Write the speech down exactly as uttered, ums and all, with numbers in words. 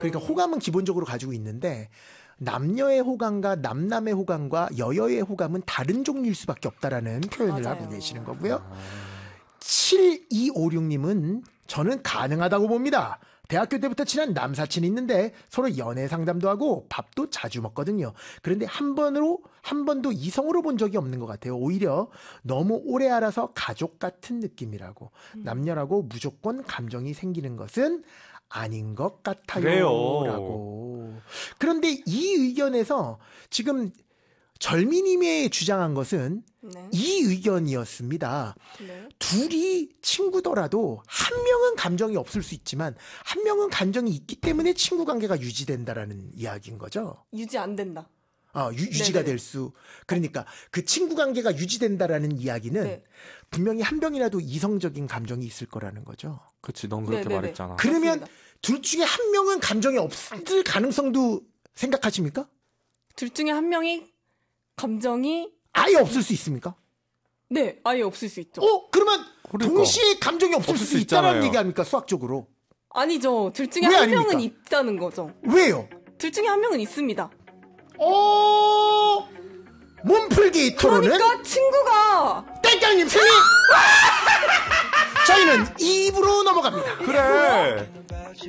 그러니까 호감은 기본적으로 가지고 있는데 남녀의 호감과 남남의 호감과 여여의 호감은 다른 종류일 수밖에 없다라는 표현을 맞아요. 하고 계시는 거고요. 칠이오육님은 저는 가능하다고 봅니다. 대학교 때부터 친한 남사친이 있는데 서로 연애 상담도 하고 밥도 자주 먹거든요. 그런데 한 번으로 한 번도 이성으로 본 적이 없는 것 같아요. 오히려 너무 오래 알아서 가족 같은 느낌이라고. 음. 남녀라고 무조건 감정이 생기는 것은 아닌 것 같아요. 그래요. 라고. 그런데 이 의견에서 지금 절미님이 주장한 것은 네. 이 의견이었습니다. 네. 둘이 친구더라도 한 명은 감정이 없을 수 있지만 한 명은 감정이 있기 때문에 친구 관계가 유지된다라는 이야기인 거죠. 유지 안 된다. 아, 유, 유지가 될 수. 그러니까 그 친구 관계가 유지된다라는 이야기는 네. 분명히 한 명이라도 이성적인 감정이 있을 거라는 거죠. 그치, 넌 그렇게 네네네. 말했잖아. 그러면 맞습니다. 둘 중에 한 명은 감정이 없을 가능성도 생각하십니까? 둘 중에 한 명이 감정이 아예 없을 수 있습니까? 네, 아예 없을 수 있죠. 어, 그러면 그러니까. 동시에 감정이 없을, 없을 수 있다는 있잖아요. 얘기 아닙니까? 수학적으로. 아니죠. 둘 중에 한 아닙니까? 명은 있다는 거죠. 왜요? 둘 중에 한 명은 있습니다. 어, 몸풀기 토론은 그러니까 친구가 땡깡님 승리. 저희는 이 부로 넘어갑니다. 그래.